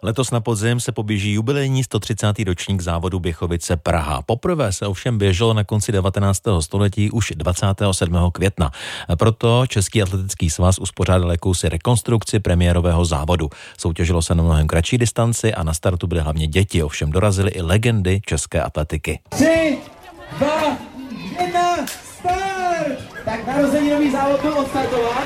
Letos na podzim se poběží jubilejní 130. ročník závodu Běchovice Praha. Poprvé se ovšem běželo na konci 19. století už 27. května. Proto Český atletický svaz uspořádal jakousi rekonstrukci premiérového závodu. Soutěžilo se na mnohem kratší distanci a na startu byly hlavně děti, ovšem dorazily i legendy české atletiky. 3, 2, 1, start! Tak narozeninový závod byl odstartován.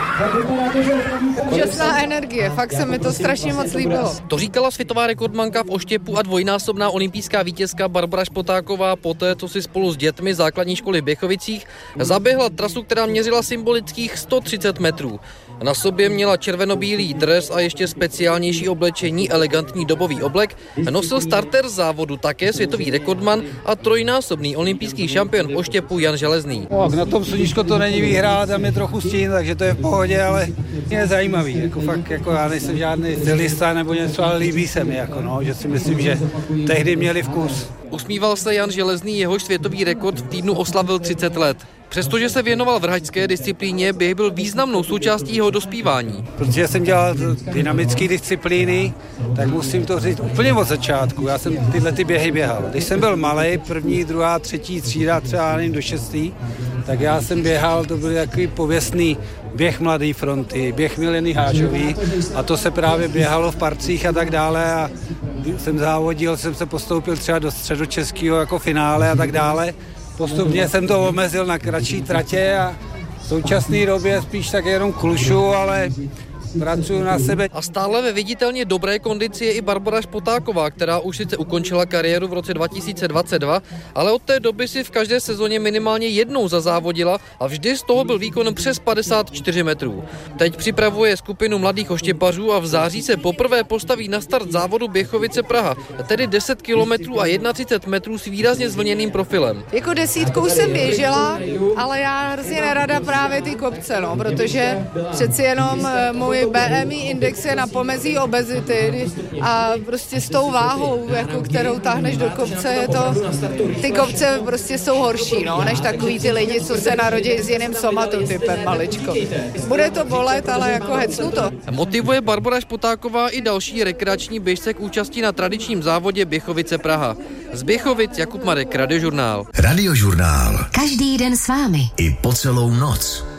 Úžasná energie, fakt se mi to strašně moc líbilo. To říkala světová rekordmanka v oštěpu a dvojnásobná olympijská vítězka Barbora Špotáková poté, co si spolu s dětmi základní školy v Běchovicích zaběhla trasu, která měřila symbolických 130 metrů. Na sobě měla červenobílý dres a ještě speciálnější oblečení, elegantní dobový oblek. Nosil starter z závodu také světový rekordman a trojnásobný olympijský šampion v oštěpu Jan Železný. Na tom sluníčko to není výhra, tam je trochu stín, takže to je v pohodě, ale je zajímavý. Já nejsem žádný stylista nebo něco, ale líbí se mi, že si myslím, že tehdy měli vkus. Usmíval se Jan Železný, jehož světový rekord v týdnu oslavil 30 let. Přestože se věnoval vrhačské disciplíně, běh byl významnou součástí jeho dospívání. Protože jsem dělal dynamické disciplíny, tak musím to říct úplně od začátku. Já jsem tyhle běhy běhal. Když jsem byl malej, první, druhá, třetí třída, třeba do 6., tak já jsem běhal, to byl takový pověstný běh Mladé fronty, běh Mileny Hážový a to se právě běhalo v parcích a tak dále a jsem závodil, jsem se postoupil třeba do středočeského jako finále a tak dále. Postupně jsem to omezil na kratší tratě a v současné době spíš tak jenom klušu, ale pracuju na sebe. A stále ve viditelně dobré kondici je i Barbora Špotáková, která už sice ukončila kariéru v roce 2022, ale od té doby si v každé sezóně minimálně jednou zazávodila a vždy z toho byl výkon přes 54 metrů. Teď připravuje skupinu mladých oštěpařů a v září se poprvé postaví na start závodu Běchovice Praha, tedy 10 kilometrů a 31 metrů s výrazně zvlněným profilem. Jako 10 jsem běžela, ale já hrozně nerada právě ty kopce, protože přeci jenom můj BMI index je na pomezí obezity a prostě s tou váhou, kterou táhneš do kopce, ty kopce prostě jsou horší, než takový ty lidi, co se narodí s jiným somatotypem maličko. Bude to bolet, ale hecnu to. Motivuje Barbora Špotáková i další rekreační běžce k účasti na tradičním závodě Běchovice Praha. Z Běchovic Jakub Marek, Radiožurnál. Radiožurnál. Každý den s vámi. I po celou noc.